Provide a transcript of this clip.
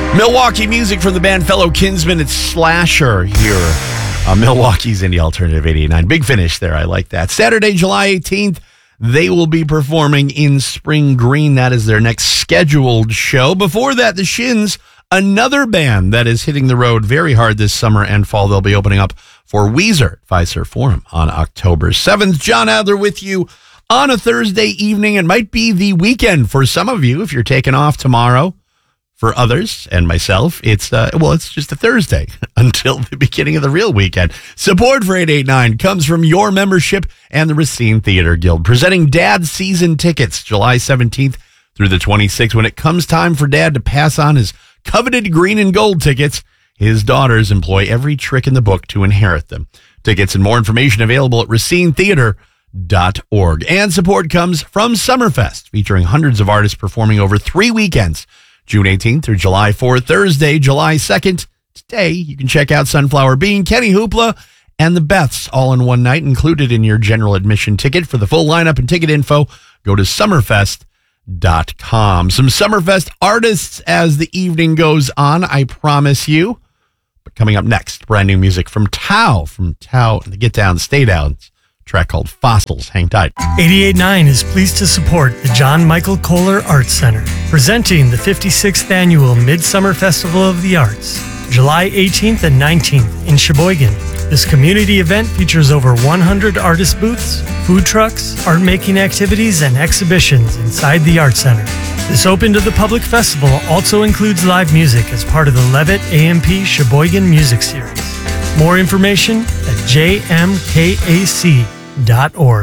Milwaukee music from the band Fellow Kinsmen. It's Slasher here on Milwaukee's Indie Alternative 88.9. Big finish there. I like that. Saturday, July 18th, they will be performing in Spring Green. That is their next scheduled show. Before that, the Shins, another band that is hitting the road very hard this summer and fall. They'll be opening up for Weezer at Fiserv Forum on October 7th. John Adler with you on a Thursday evening. It might be the weekend for some of you if you're taking off tomorrow. For others and myself, it's just a Thursday until the beginning of the real weekend. Support for 889 comes from your membership and the Racine Theater Guild, presenting Dad season tickets July 17th through the 26th. When it comes time for Dad to pass on his coveted green and gold tickets, his daughters employ every trick in the book to inherit them. Tickets and more information available at racinetheater.org. And support comes from Summerfest, featuring hundreds of artists performing over 3 weekends. June 18th through July 4th, Thursday, July 2nd. Today, you can check out Sunflower Bean, Kenny Hoopla, and the Beths all in one night, included in your general admission ticket. For the full lineup and ticket info, go to summerfest.com. Some Summerfest artists as the evening goes on, I promise you. But coming up next, brand new music from Tao and the Get Down, Stay Down. Track called Fossils. Hang tight. 88.9 is pleased to support the John Michael Kohler Arts Center, presenting the 56th Annual Midsummer Festival of the Arts, July 18th and 19th in Sheboygan. This community event features over 100 artist booths, food trucks, art-making activities, and exhibitions inside the Arts Center. This open to the public festival also includes live music as part of the Levitt AMP Sheboygan Music Series. More information at jmkac.org.